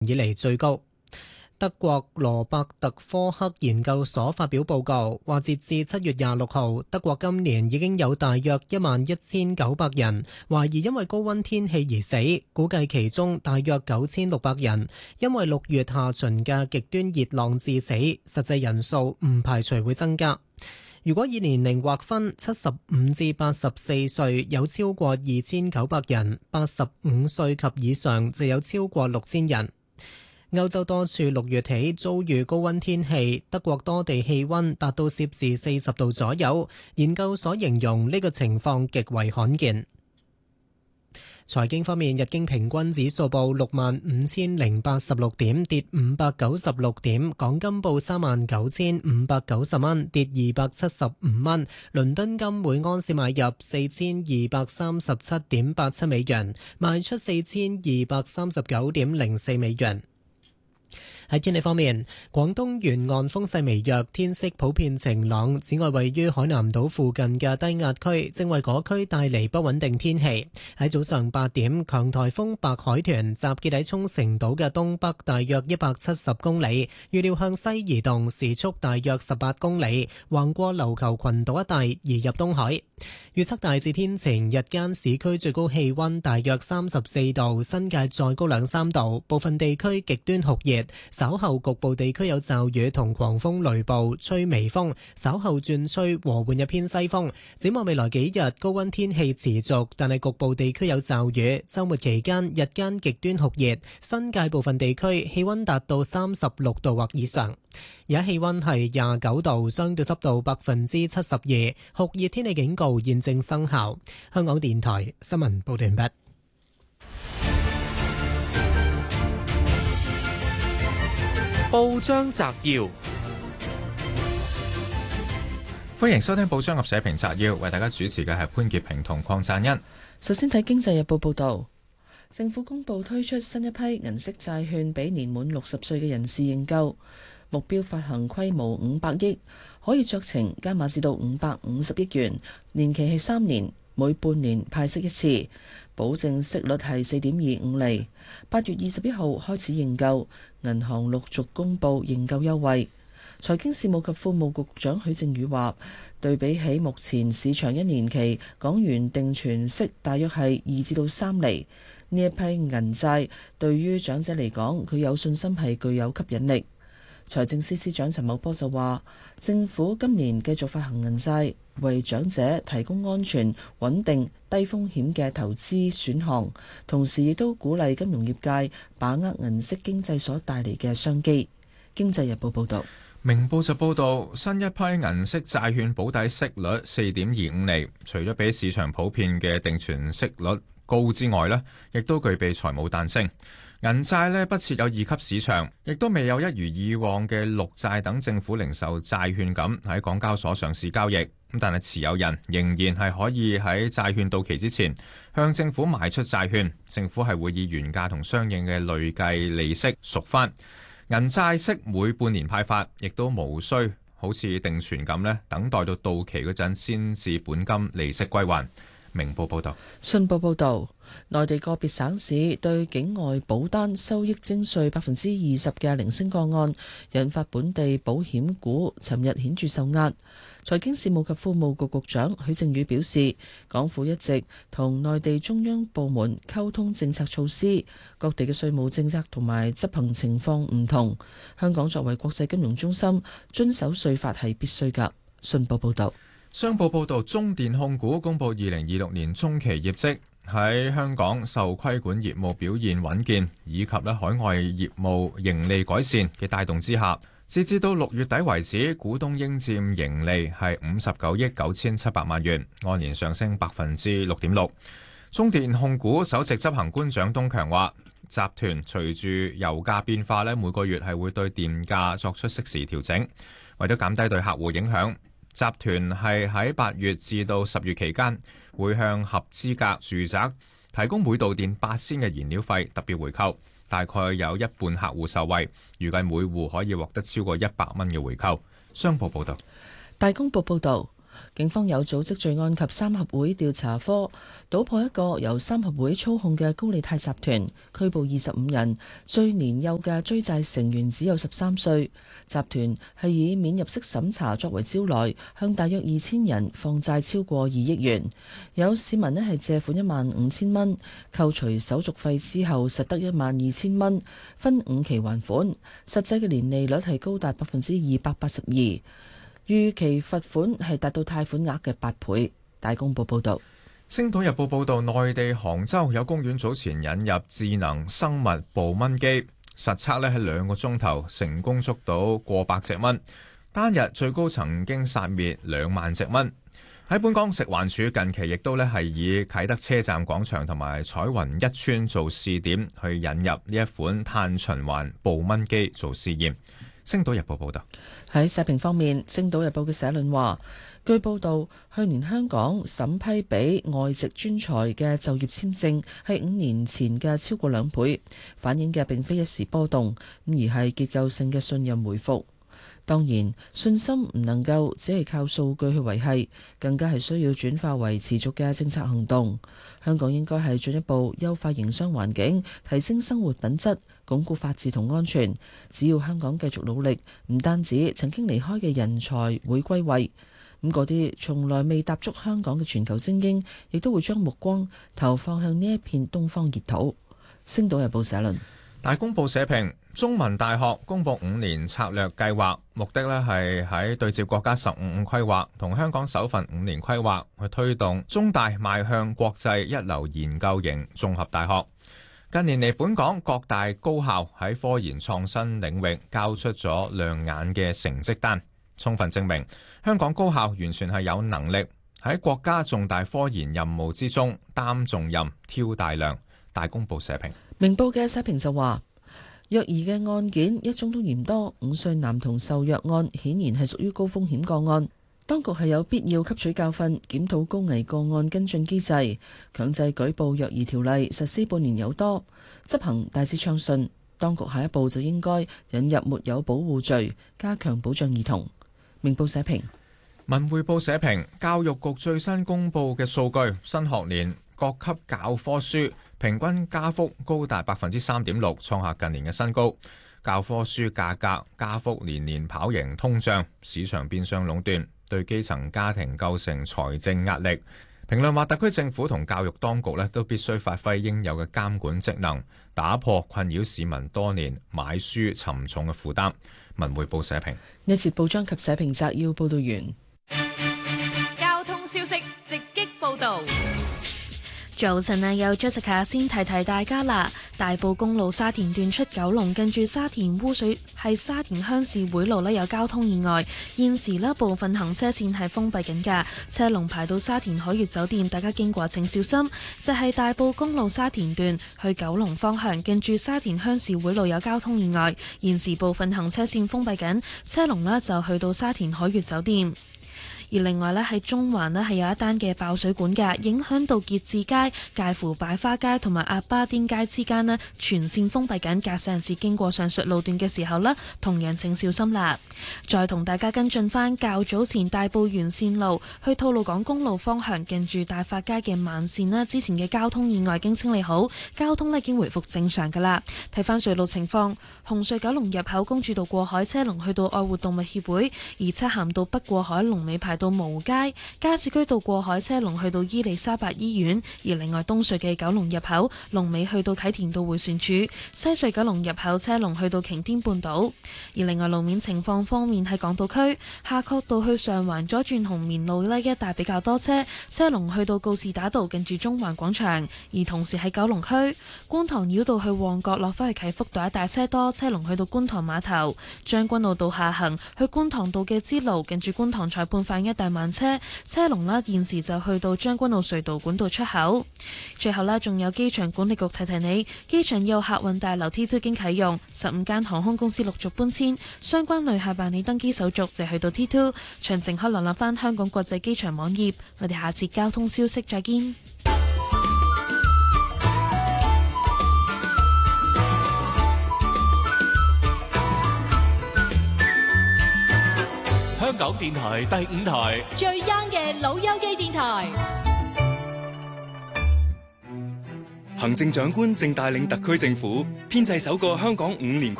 以嚟最高。德國羅伯特科克研究所發表報告，話截至7月26號，德國今年已經有大約11,900人懷疑因為高溫天氣而死，估計其中大約9,600人因為6月下旬嘅極端熱浪致死，實際人數唔排除會增加。如果以年齡劃分，75至84歲有超過2,900人，85歲及以上就有超過6,000人。歐洲多處6月起遭遇高溫天氣，德國多地氣溫達到攝氏40度左右。研究所形容呢個情況極為罕見。財經方面，日經平均指數報65,086點，跌596點；港金報39,590蚊，跌275蚊；倫敦金每盎司買入4,237.87美元，賣出4,239.04美元。喺天氣方面，廣東沿岸風勢微弱，天色普遍晴朗。此外，位於海南島附近嘅低壓區正為嗰區帶嚟不穩定天氣。喺早上8點，強颱風白海豚集結喺沖繩島嘅東北大約170公里，預料向西移動，時速大約18公里，橫過琉球群島一帶移入東海。預測大致天晴，日間市區最高氣溫大約34度，新界再高2-3度，部分地區極端酷熱。稍後局部地區有驟雨同狂風雷暴，吹微風，稍後轉吹和緩一偏西風。展望未來幾日，高溫天氣持續，但係局部地區有驟雨。週末期間日間極端酷熱，新界部分地區氣溫達到36度或以上。而家氣溫係29度，相對濕度72%，酷熱天氣警告現正生效。香港電台新聞報道完畢。 報章摘要， 歡迎收聽報章及社評摘要，為大家主持嘅係潘潔平同鄺贊恩。 首先睇《經濟日報》報道，政府公布推出新一批銀色債券俾年滿60歲嘅人士認購，目標發行規模500億，可以酌情加碼至到550億元，年期係3年，每半年派息一次，保證息率係4.25厘。8月21號開始認購，銀行陸續公布認購優惠。財經事務及庫務局局長許正宇話，對比起目前市場1年期港元定存息大約係2至到3厘，呢一批銀債對於長者嚟講，佢有信心係具有吸引力。財政司司長陳茂波就話，政府今年繼續發行銀債，為長者提供安全、穩定、低風險嘅投資選項，同時亦都鼓勵金融業界把握銀色經濟所帶嚟嘅商機。經濟日報報道。 明報就報道，新一批銀色債券保底息率4.25厘，除咗比市場普遍嘅定存息率高之外呢，亦都具備財務彈性。銀債呢不設有二級市場，亦都未有一如以往嘅綠債等政府零售債券咁喺港交所上市交易。咁但係持有人仍然係可以喺債券到期之前向政府賣出債券，政府係會以原價同相應嘅累計利息贖翻。銀債息每半年派發，亦都無需好似定存咁呢等待到期嗰陣先至本金利息歸還。明報報道。 信報報導，內地個別省市對境外保單收益徵稅20%嘅零星個案，引發本地保險股尋日顯著受壓。財經事務及庫務局局長許正宇表示，港府一直同內地中央部門溝通政策措施，各地嘅稅務政策同埋執行情況唔同。香港作為國際金融中心，遵守稅法係必須㗎。信報報導。 商報報導，中電控股公佈2026年中期業績，喺香港受規管業務表現穩健，以及海外業務盈利改善嘅帶動之下，截至到6月底為止，股東應佔盈利係59億9700萬元，按年上升6.6%。中電控股首席執行官蔣東強話，集團隨住油價變化每個月係會對電價作出適時調整，為咗減低對客戶影響。集團係喺8月至到10月期間，會向合資格住宅提供每度電8仙嘅燃料費特別回扣，大概有一半客戶受惠，預計每戶可以獲得超過100蚊嘅回扣。商報報道。 大公報報導， 警方有組織罪案及三合會調查科搗破一個由三合會操控嘅高利貸集團，拘捕25人，最年幼嘅追債成員只有13歲。集團係以免入息審查作為招來，向大約2000人放債超過2億元。有市民呢係借款15000蚊，扣除手續費之後實得12000蚊，分5期還款，實際嘅年利率係高達282%。預期罰款係達到貸款額嘅8倍。大公報報導，《 星島日報》報導，內地杭州有公園早前引入智能生物捕蚊機，實測咧喺2個鐘頭成功捉到過百隻蚊，單日最高曾經殺滅2萬隻蚊。喺本港，食環署近期亦都咧係以啟德車站廣場同埋彩雲一村做試點，去引入呢一款碳循環捕蚊機做試驗。星島日報報道。 喺社評方面，星島日報嘅社論話，據報道，去年香港審批俾外籍專才嘅就業簽證係5年前嘅超過2倍，反映嘅並非一時波動，而係結構性嘅信任回復。當然，信心唔能夠只係靠數據去維繫，更加係需要轉化為持續嘅政策行動。香港應該係進一步優化營商環境，提升生活品質，鞏固法治同安全。只要香港繼續努力，唔單止曾經離開嘅人才會歸位，咁嗰啲從來未踏足香港嘅全球精英，亦都會將目光投放向呢一片東方熱土。星島日報社論。 大公報社評，中文大學公布5年策略計劃，目的咧係喺對接國家15五規劃同香港首份5年規劃，去推動中大邁向國際一流研究型綜合大學。近年嚟，本港各大高校喺科研創新領域交出咗亮眼嘅成績單，充分證明香港高校完全係有能力喺國家重大科研任務之中擔重任、挑大梁。大公報社評。 明報嘅社評就話，虐兒嘅案件一宗都嫌多，5歲男童受虐案顯然係屬於高風險個案，當局係有必要吸取教訓，檢討高危個案跟進機制，強制舉報虐兒條例實施半年有多，執行大致暢順。當局下一步就應該引入沒有保護罪，加強保障兒童。明報社評。 文匯報社評，教育局最新公布嘅數據，新學年各級教科書平均加幅高達3.6%，創下近年嘅新高。教科書價格加幅年年跑贏通脹，市場變相壟斷，對基層家庭構成財政壓力。評論話，特區政府同教育當局都必須發揮應有嘅監管職能，打破困擾市民多年買書沉重嘅負擔。文匯報社評。 一節報章及社評摘要報道完。 交通消息直擊報道。 早晨啊，有 Jessica 先提提大家啦。大埔公路沙田段出九龍，近住沙田污水係沙田鄉事會路有交通意外，現時部分行車線係封閉緊㗎，車龍排到沙田海悅酒店，大家經過請小心。就係大埔公路沙田段去九龍方向，近住沙田鄉事會路有交通意外，現時部分行車線封閉緊，車龍就去到沙田海悅酒店。而另外喺中環係有一單嘅爆水管嘅，影響到結志街介乎擺花街同埋鴨巴甸街之間全線封閉緊，駕駛人士經過上述路段嘅時候同樣請小心啦。再同大家跟進返較早前大埔沿線路去吐露港公路方向，近住大發街嘅慢線之前嘅交通意外經清理好，交通已經回復正常㗎啦。睇返隧道情況，紅隧九龍入口公主道過海車龍去到愛護動物協會，而漆咸道北過海龍尾排到蕪湖街，加士居道過海車龍去到伊利沙伯醫院，而另外東隧嘅九龍入口龍尾去到啟田道迴旋處，西隧九龍入口車龍去到擎天半島。而另外路面情況方面，喺港島區夏慤道去上環左轉紅棉路一帶比較多車，車龍去到告士打道近住中環廣場。而同時喺九龍區觀塘繞道去旺角落返去啟福道一帶車多，車龍去到觀塘碼頭。將軍澳道下行去觀塘道嘅支路近住觀塘裁判飯一帶慢車，車龍現時就去到將軍澳隧道管道出口。最後仲有機場管理局提提你，機場要客運大樓 T2 經啟用，15間航空公司陸續搬遷，相關旅客辦理登機手續就去到 T2。詳情可瀏覽翻香港國際機場網頁。我哋下節交通消息再見。 香港電台第5台， 最 young 嘅老友記電台。 行政長官正帶領特區政府編製首個香港5年